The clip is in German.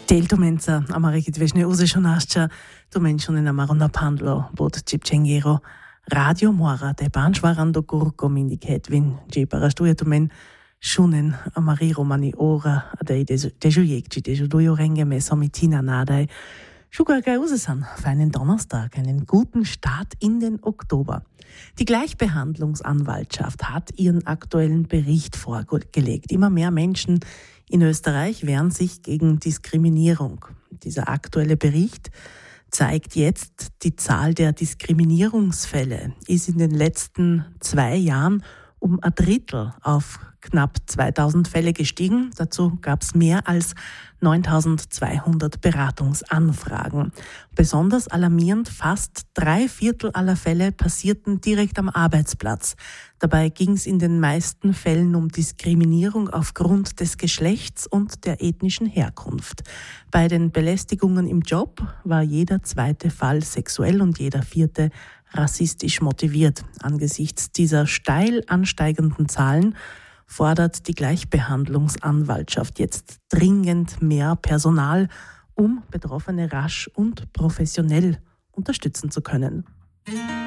Teltomenza, Ameriki dvežne uzešonašća, domenšone na marona pandlo, bod čipčengero, radio mora, te banšvarando kurko mindiket vin, džepara štuje tomen, šunen, amari romani ora, adei dejujekči, dejudujo renge me somitina nadai, Schugagai Usesan, für einen Donnerstag, einen guten Start in den Oktober. Die Gleichbehandlungsanwaltschaft hat ihren aktuellen Bericht vorgelegt. Immer mehr Menschen in Österreich wehren sich gegen Diskriminierung. Dieser aktuelle Bericht zeigt jetzt, die Zahl der Diskriminierungsfälle ist in den letzten 2 Jahren um ein Drittel auf knapp 2000 Fälle gestiegen. Dazu gab es mehr als 9200 Beratungsanfragen. Besonders alarmierend, fast 3/4 aller Fälle passierten direkt am Arbeitsplatz. Dabei ging es in den meisten Fällen um Diskriminierung aufgrund des Geschlechts und der ethnischen Herkunft. Bei den Belästigungen im Job war jeder 2. Fall sexuell und jeder 4. rassistisch motiviert. Angesichts dieser steil ansteigenden Zahlen fordert die Gleichbehandlungsanwaltschaft jetzt dringend mehr Personal, um Betroffene rasch und professionell unterstützen zu können.